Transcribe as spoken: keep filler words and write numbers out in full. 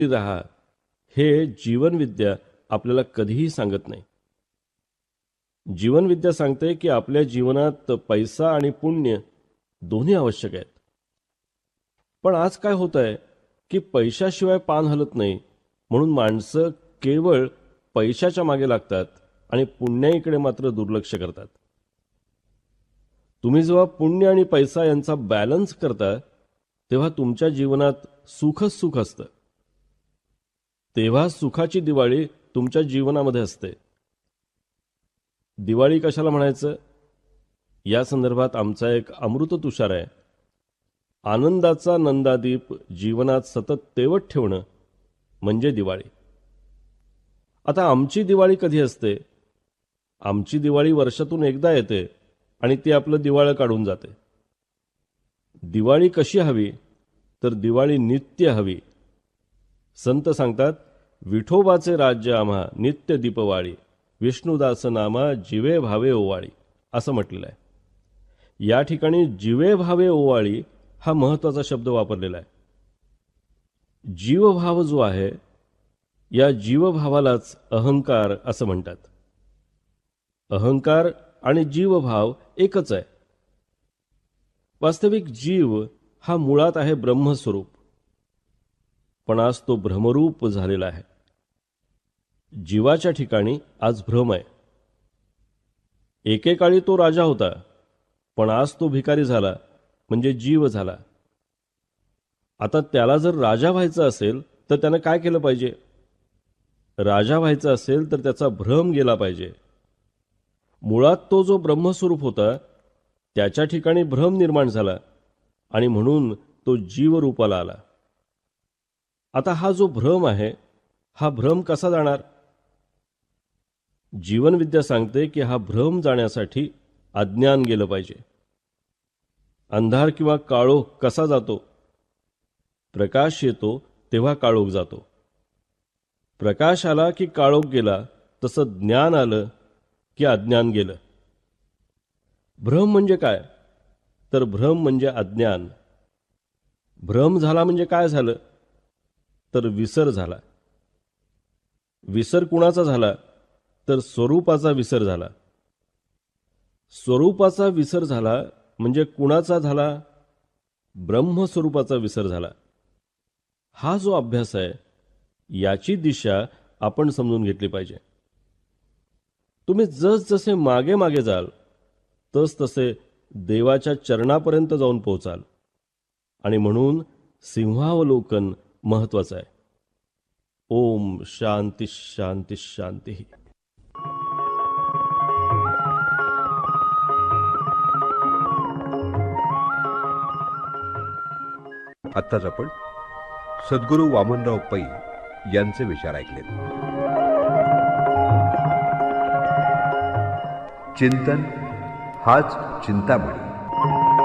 राहा हे जीवनविद्या आपल्याला कधीही सांगत नाही. जीवनविद्या सांगते की आपल्या जीवनात पैसा आणि पुण्य दोन्ही आवश्यक आहेत. पण आज काय होत आहे की पैशाशिवाय पान हलत नाही, म्हणून माणसं केवळ पैशाच्या मागे लागतात आणि पुण्याईकडे मात्र दुर्लक्ष करतात. तुम्ही जेव्हा पुण्य आणि पैसा यांचा बॅलन्स करता तेव्हा तुमच्या जीवनात सुखच सुख असतं. तेव्हा सुखाची दिवाळी तुमच्या जीवनामध्ये असते. दिवाळी कशाला म्हणायचं या संदर्भात आमचा एक अमृत तुषार आहे. आनंदाचा नंदादीप जीवनात सतत तेवत ठेवणं म्हणजे दिवाळी. आता आमची दिवाळी कधी असते? आमची दिवाळी वर्षातून एकदा येते आणि ती आपलं दिवाळं काढून जाते. दिवाळी कशी हवी तर दिवाळी नित्य हवी. संत सांगतात, विठोबाचे राज्य आम्हा नित्य दीपवाळी, विष्णुदास नामा जीवे भावे ओवाळी असं म्हटलेलं आहे. या ठिकाणी जीवे भावे ओवाळी हा महत्त्वाचा शब्द वापरलेला आहे. जीवभाव जो आहे या जीवभावालाच अहंकार असं म्हणतात. अहंकार आणि जीवभाव एकच आहे. वास्तविक जीव हा मुळात आहे ब्रह्मस्वरूप, पण आज तो भ्रमरूप झालेला आहे. जीवाच्या ठिकाणी आज भ्रम आहे. एकेकाळी तो राजा होता, पण आज तो भिकारी झाला म्हणजे जीव झाला. आता त्याला जर राजा व्हायचं असेल तर त्यानं काय केलं पाहिजे? राजा व्हायचं असेल तर त्याचा भ्रम गेला पाहिजे. मुळात तो जो ब्रह्मस्वरूप होता त्याच्या ठिकाणी भ्रम निर्माण झाला आणि म्हणून तो जीवरूपाला आला. आता हा जो भ्रम आहे हा भ्रम कसा जाणार? जीवनविद्या सांगते की हा भ्रम जाण्यासाठी अज्ञान गेलं पाहिजे. अंधार किंवा काळोख कसा जातो? प्रकाश येतो तेव्हा काळोख जातो. प्रकाश आला की काळोख गेला, तसं ज्ञान आलं की अज्ञान गेलं. भ्रम म्हणजे काय? तर भ्रम म्हणजे अज्ञान. भ्रम झाला म्हणजे काय झालं? तर विसर झाला. विसर कुणाचा झाला? तर स्वरूपाचा विसर झाला. स्वरूपाचा विसर झाला म्हणजे कुणाचा झाला? ब्रह्मस्वरूपाचा विसर झाला. हा जो अभ्यास आहे याची दिशा आपण समजून घेतली पाहिजे. तुम्ही जसजसे मागे मागे जाल तस तसे देवाच्या चरणापर्यंत जाऊन पोहोचाल. आणि म्हणून सिंहावलोकन महत्वाचं आहे. ओम शांती शांती शांती. आत्ताच आपण सद्गुरू वामनराव पै यांचे विचार ऐकले. चिंतन हाच चिंतामणी.